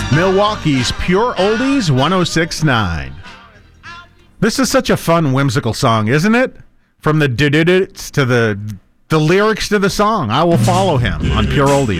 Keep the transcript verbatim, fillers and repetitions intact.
Milwaukee's Pure Oldies one oh six point nine. This is such a fun, whimsical song, isn't it? From the do-do-dots to the the lyrics to the song. I will follow him on Pure Oldies.